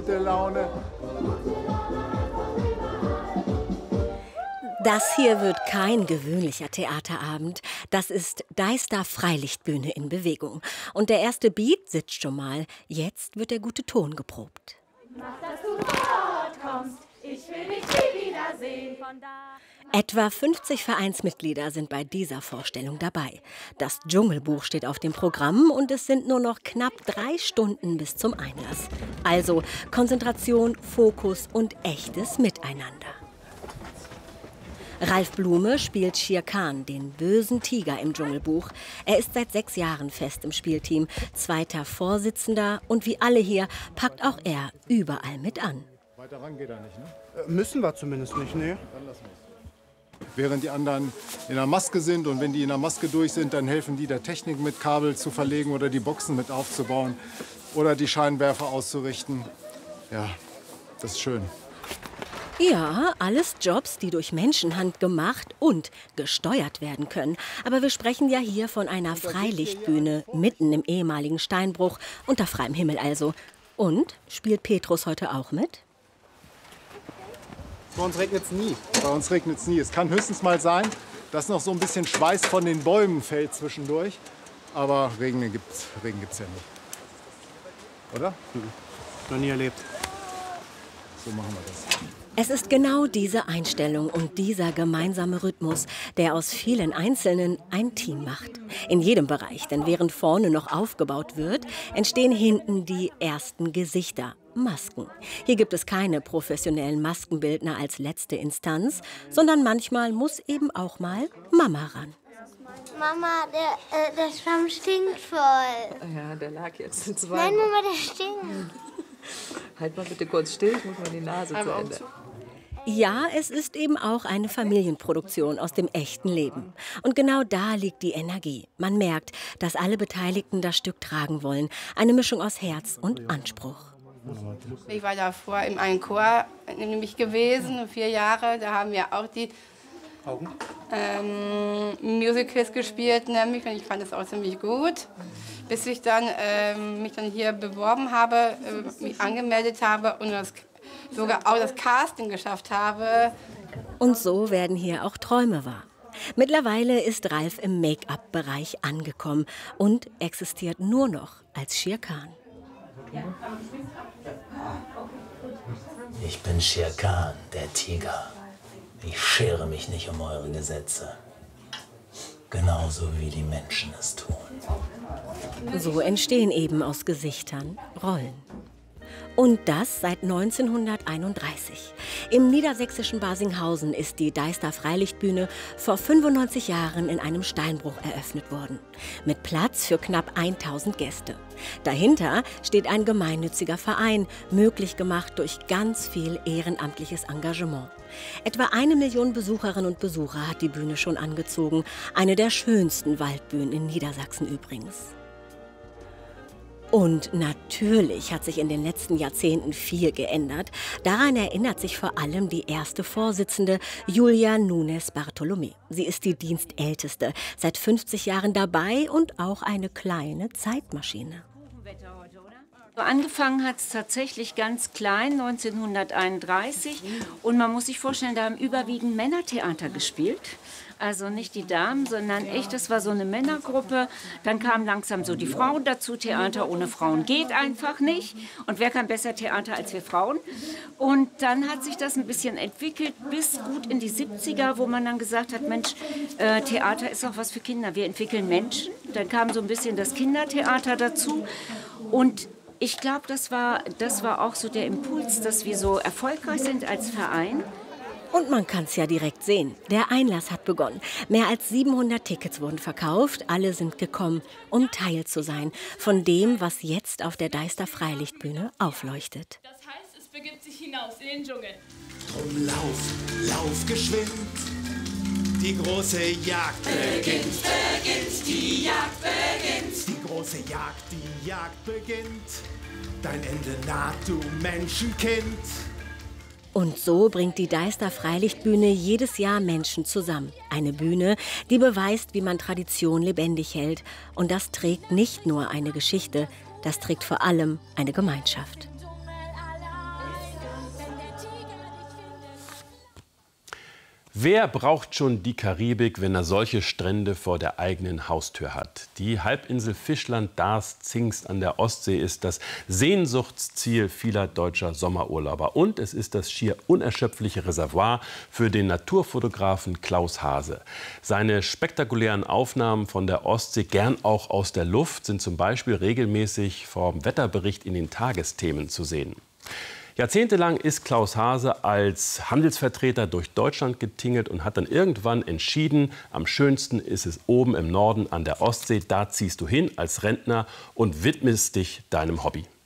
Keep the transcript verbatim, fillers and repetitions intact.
gute Laune. Das hier wird kein gewöhnlicher Theaterabend. Das ist Deister Freilichtbühne in Bewegung. Und der erste Beat sitzt schon mal. Jetzt wird der gute Ton geprobt. Mach, dass du fortkommst. Ich will dich nie wiedersehen. Etwa fünfzig Vereinsmitglieder sind bei dieser Vorstellung dabei. Das Dschungelbuch steht auf dem Programm und es sind nur noch knapp drei Stunden bis zum Einlass. Also Konzentration, Fokus und echtes Miteinander. Ralf Blume spielt Shere Khan, den bösen Tiger im Dschungelbuch. Er ist seit sechs Jahren fest im Spielteam, zweiter Vorsitzender und wie alle hier packt auch er überall mit an. Weiter ran geht er nicht, ne? Äh, müssen wir zumindest nicht, ne? Dann lassen wir es. Während die anderen in der Maske sind und wenn die in der Maske durch sind, dann helfen die der Technik mit Kabel zu verlegen oder die Boxen mit aufzubauen oder die Scheinwerfer auszurichten. Ja, das ist schön. Ja, alles Jobs, die durch Menschenhand gemacht und gesteuert werden können. Aber wir sprechen ja hier von einer Freilichtbühne, mitten im ehemaligen Steinbruch, unter freiem Himmel also. Und, spielt Petrus heute auch mit? Bei uns regnet es nie. Bei uns regnet es nie. Es kann höchstens mal sein, dass noch so ein bisschen Schweiß von den Bäumen fällt zwischendurch. Aber Regen gibt es Regen gibt's ja nicht. Oder? Hm. Noch nie erlebt. So machen wir das. Es ist genau diese Einstellung und dieser gemeinsame Rhythmus, der aus vielen Einzelnen ein Team macht. In jedem Bereich, denn während vorne noch aufgebaut wird, entstehen hinten die ersten Gesichter, Masken. Hier gibt es keine professionellen Maskenbildner als letzte Instanz, sondern manchmal muss eben auch mal Mama ran. Mama, der, äh, der Schwamm stinkt voll. Ja, der lag jetzt in zwei. Nein, Mama, der stinkt. Halt mal bitte kurz still, ich muss mal die Nase zu Ende. Ja, es ist eben auch eine Familienproduktion aus dem echten Leben. Und genau da liegt die Energie. Man merkt, dass alle Beteiligten das Stück tragen wollen. Eine Mischung aus Herz und Anspruch. Ich war davor in einem Chor nämlich gewesen, vier Jahre. Da haben wir auch die ähm, Musicals gespielt, nämlich, und ich fand das auch ziemlich gut. Bis ich dann ähm, mich dann hier beworben habe, äh, mich angemeldet habe und das, sogar auch das Casting geschafft habe. Und so werden hier auch Träume wahr. Mittlerweile ist Ralf im Make-up-Bereich angekommen und existiert nur noch als Shere Khan. Ich bin Shere Khan, der Tiger. Ich schere mich nicht um eure Gesetze. Genauso wie die Menschen es tun. So entstehen eben aus Gesichtern Rollen. Und das seit neunzehnhunderteinunddreißig. Im niedersächsischen Barsinghausen ist die Deister Freilichtbühne vor fünfundneunzig Jahren in einem Steinbruch eröffnet worden. Mit Platz für knapp tausend Gäste. Dahinter steht ein gemeinnütziger Verein, möglich gemacht durch ganz viel ehrenamtliches Engagement. Etwa eine Million Besucherinnen und Besucher hat die Bühne schon angezogen. Eine der schönsten Waldbühnen in Niedersachsen übrigens. Und natürlich hat sich in den letzten Jahrzehnten viel geändert. Daran erinnert sich vor allem die erste Vorsitzende, Julia Nunes Bartolomé. Sie ist die Dienstälteste, seit fünfzig Jahren dabei und auch eine kleine Zeitmaschine. Angefangen hat es tatsächlich ganz klein, neunzehnhunderteinunddreißig. Und man muss sich vorstellen, da haben überwiegend Männertheater gespielt. Also nicht die Damen, sondern echt, das war so eine Männergruppe. Dann kamen langsam so die Frauen dazu. Theater ohne Frauen geht einfach nicht. Und wer kann besser Theater als wir Frauen? Und dann hat sich das ein bisschen entwickelt bis gut in die siebziger, wo man dann gesagt hat, Mensch, äh, Theater ist auch was für Kinder. Wir entwickeln Menschen. Dann kam so ein bisschen das Kindertheater dazu. Und ich glaube, das war, das war auch so der Impuls, dass wir so erfolgreich sind als Verein. Und man kann es ja direkt sehen. Der Einlass hat begonnen. Mehr als siebenhundert Tickets wurden verkauft. Alle sind gekommen, um Teil zu sein von dem, was jetzt auf der Deister Freilichtbühne aufleuchtet. Das heißt, es begibt sich hinaus in den Dschungel. Drum lauf, lauf geschwind. Die große Jagd beginnt, beginnt, die Jagd beginnt. Die große Jagd, die Jagd beginnt. Dein Ende naht, du Menschenkind. Und so bringt die Deister Freilichtbühne jedes Jahr Menschen zusammen. Eine Bühne, die beweist, wie man Tradition lebendig hält. Und das trägt nicht nur eine Geschichte, das trägt vor allem eine Gemeinschaft. Wer braucht schon die Karibik, wenn er solche Strände vor der eigenen Haustür hat? Die Halbinsel Fischland Darß-Zingst an der Ostsee ist das Sehnsuchtsziel vieler deutscher Sommerurlauber. Und es ist das schier unerschöpfliche Reservoir für den Naturfotografen Klaus Hase. Seine spektakulären Aufnahmen von der Ostsee, gern auch aus der Luft, sind zum Beispiel regelmäßig vom Wetterbericht in den Tagesthemen zu sehen. Jahrzehntelang ist Klaus Hase als Handelsvertreter durch Deutschland getingelt und hat dann irgendwann entschieden, am schönsten ist es oben im Norden an der Ostsee. Da ziehst du hin als Rentner und widmest dich deinem Hobby.